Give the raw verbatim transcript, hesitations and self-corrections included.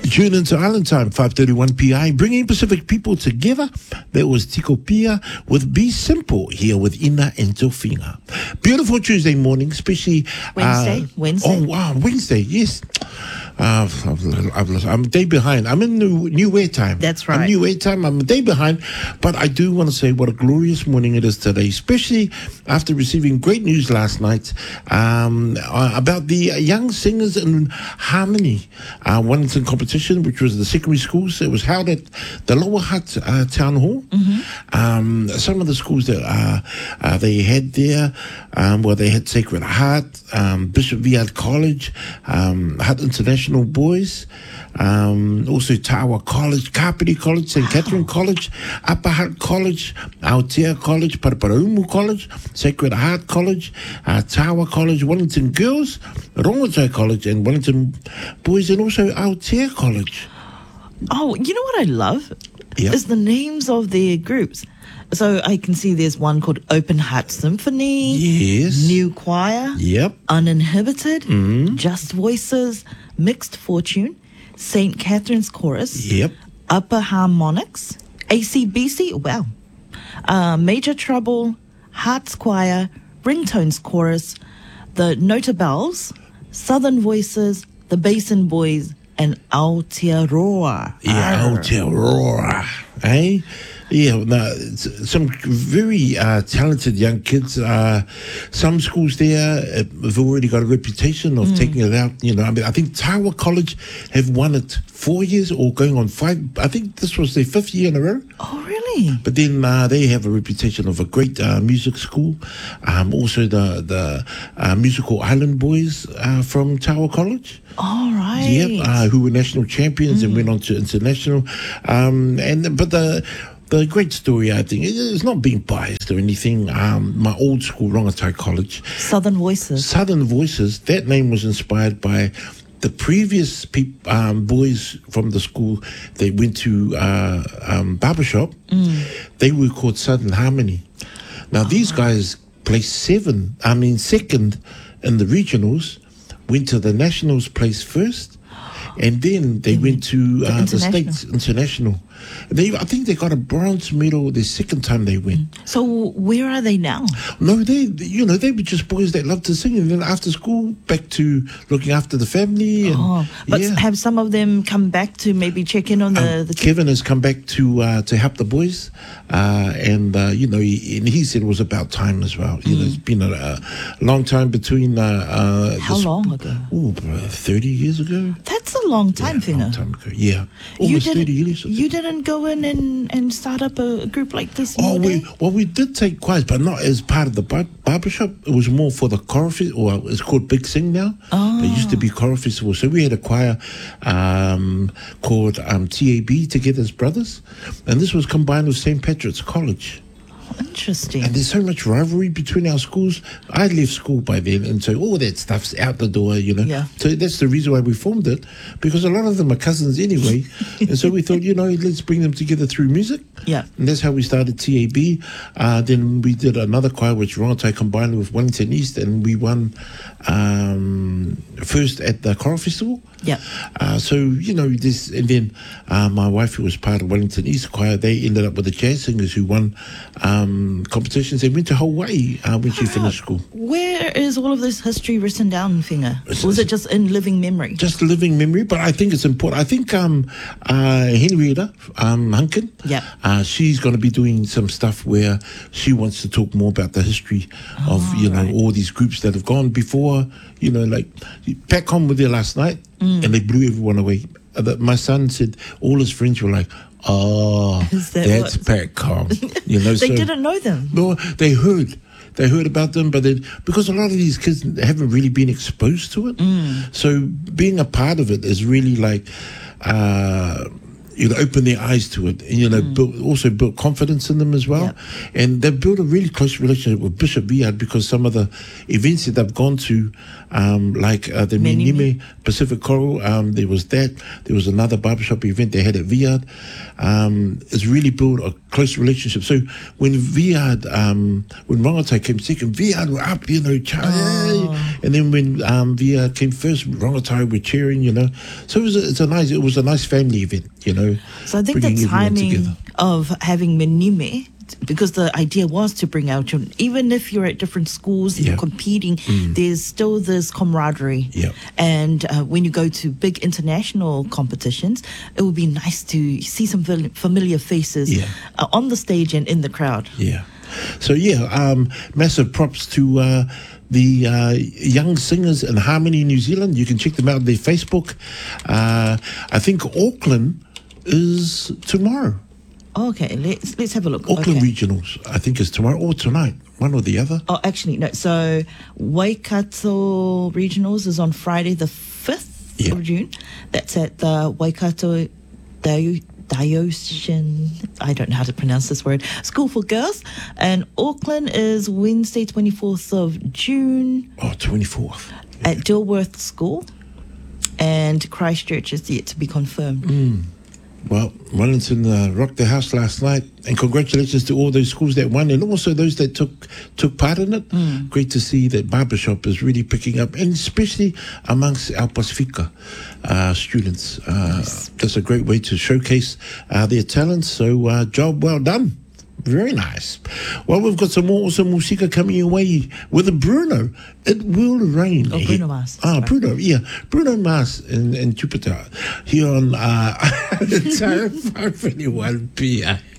Tune into Island Time, five thirty-one P I, bringing Pacific people together. That was Tiko Pia with Be Simple here with Ina and Tofinga. Beautiful Tuesday morning, especially... Wednesday? Uh, Wednesday? Oh, wow, Wednesday, yes. Uh, I've, I've, I'm a day behind. I'm in new, new air time. That's right. I'm new air time. I'm a day behind. But I do want to say what a glorious morning it is today, especially after receiving great news last night um, uh, about the young singers in harmony uh, Wellington competition, which was the secondary schools. It was held at the Lower Hutt uh, Town Hall. Mm-hmm. Um, some of the schools that uh, uh, they had there, um, well, they had Sacred Heart, um, Bishop Viard College, um, Hutt International Boys, um, also Tawa College, Kapiti College, Saint Catherine College, Upper Hutt College, Aotea College, Paraparaumu College, Sacred Heart College, uh, Tawa College, Wellington Girls, Rongotai College, and Wellington Boys, and also Aotea College. Oh, you know what I love? Yep. Is the names of their groups. So I can see there's one called Open Heart Symphony, Yes. New Choir, Yep. Uninhibited, Mm-hmm. Just Voices, Mixed Fortune, Saint Catherine's Chorus, Yep. Upper Harmonics, A C B C, wow, uh, Major Trouble, Hearts Choir, Ringtones Chorus, the Notabelles, Southern Voices, the Basin Boys, and Aotearoa. Yeah, Aotearoa. Eh? Yeah, no, it's some very uh, talented young kids. Uh, some schools there have already got a reputation of mm. taking it out. You know, I mean, I think Tawa College have won it four years or going on five. I think this was their fifth year in a row. Oh, really? But then uh, they have a reputation of a great uh, music school. Um, also, the the uh, musical Island Boys uh, from Tawa College. All right. Yep, uh, who were national champions mm. and went on to international. Um, and but the. The great story, I think, is not being biased or anything. Um, my old school, Rongotai College. Southern Voices. Southern Voices, that name was inspired by the previous peop, um, boys from the school. They went to uh, um, barbershop. Mm. They were called Southern Harmony. Now, oh. these guys placed seven, I mean, second in the regionals, went to the nationals place first, and then they mm. went to uh, the, the States International. They, I think they got a bronze medal the second time they went. So where are they now? No, they, you know, they were just boys that loved to sing, and then after school, back to looking after the family. And, oh, but yeah. have some of them come back to maybe check in on the? Um, the Kevin has come back to uh, to help the boys, uh, and uh, you know, he, and he said it was about time as well. You mm. know, it's been a, a long time between. Uh, uh, How long ago? Oh, thirty years ago. That's a long time, yeah, Finger. Long time ago. Yeah, almost you thirty years. You didn't go in and, and start up a group like this? Oh, we, well, we did take choirs, but not as part of the bar- barbershop. It was more for the choral festival. Well, it's called Big Sing now. Oh. It used to be choral festival. So we had a choir um, called um, T A B, Together as Brothers. And this was combined with Saint Patrick's College. Interesting. And there's so much rivalry between our schools. I left school by then, and so all that stuff's out the door, you know. Yeah. So that's the reason why we formed it, because a lot of them are cousins anyway. And so we thought, you know, let's bring them together through music. Yeah. And that's how we started T A B. Uh, then we did another choir, which Rongotai combined with Wellington East, and we won um, first at the choral festival. Yeah. Uh, so, you know, this, and then uh, my wife, who was part of Wellington East Choir, they ended up with the jazz singers who won um, competitions. They went to Hawaii uh, when she finished school. Where is all of this history written down, Finger? Or was it just in living memory? Just living memory, but I think it's important. I think um, uh, Henrietta um, Hunkin, yeah. uh, she's going to be doing some stuff where she wants to talk more about the history oh, of, you know, right. all these groups that have gone before. You know, like Patcom were there last night, mm. and they blew everyone away. Uh, my son said all his friends were like, "Oh, that that's Patcom." You know, they so, didn't know them. No, they heard. They heard about them, but then because a lot of these kids haven't really been exposed to it, mm. so being a part of it is really like. Uh, you know, open their eyes to it, and you know, mm. build, also build confidence in them as well. Yep. And they've built a really close relationship with Bishop Viad because some of the events that they've gone to, um, like uh, the Menime Pacific Coral, um, there was that. There was another barbershop event they had at Viad. Um, it's really built a close relationship. So when Viad, um, when Rongotai came second, Viad were up, you know, chai, oh. and then when um, Viad came first, Rongotai were cheering, you know. So it was a, it's a nice, it was a nice family event, you know. So I think the timing of having Menime, because the idea was to bring our children, even if you're at different schools, yeah. you're competing, mm. there's still this camaraderie. Yeah. And uh, when you go to big international competitions, it would be nice to see some familiar faces yeah. uh, on the stage and in the crowd. Yeah. So, yeah, um, massive props to uh, the uh, young singers in Harmony New Zealand. You can check them out on their Facebook. Uh, I think Auckland is tomorrow. Okay, let's let's have a look. Auckland okay. Regionals, I think, is tomorrow or tonight, one or the other. Oh, actually, no. So Waikato Regionals is on Friday, the fifth yeah. of June. That's at the Waikato Dio- Diocese, I don't know how to pronounce this word, School for Girls. And Auckland is Wednesday, twenty-fourth of June. Oh, twenty-fourth. Yeah. At Dilworth School. And Christchurch is yet to be confirmed. Mm. Well, Wellington uh, rocked the house last night, and congratulations to all those schools that won and also those that took took part in it. Mm. Great to see that barbershop is really picking up, and especially amongst our Pacifica uh, students. Uh, nice. That's a great way to showcase uh, their talents, so uh, job well done. Very nice. Well, we've got some more awesome musika coming your way with a Bruno. It will rain. Oh, Bruno Mars. Ah, Bruno, yeah. Bruno Mars in, in Jupiter here on uh, five twenty-one P M.